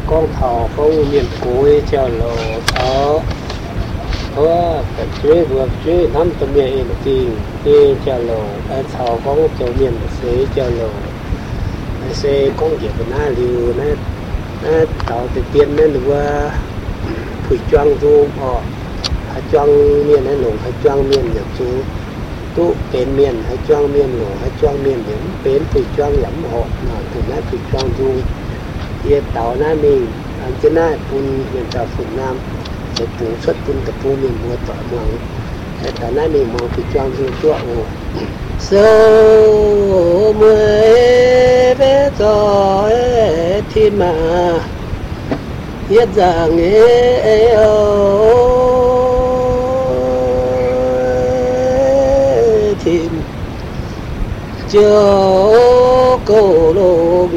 con thọ không miền cuối cho lộ thọ cái chế vừa chế nắm tụi miền tiền kia cho lộ thọ không cho miền sẽ cho lộ sẽ con việc của nó liều nó tạo từ tiền nên là phải choang du họ hay choang miền hay lủng hay choang miền nhập chú tuเป็นmiền hay choang miền lủng hay choang miền điểmเป็นphải choang lắm họ mà từนั้นphải choang du địa tạo na mình anh trên na phun miền tạo phun nam sẽ phun xuất phun tập phun miền mùa tỏi mùa để tạo na mình mùa phải choang du chỗ sâu mười bé gió thì mà yết rằng ấy thì chưa cổ lô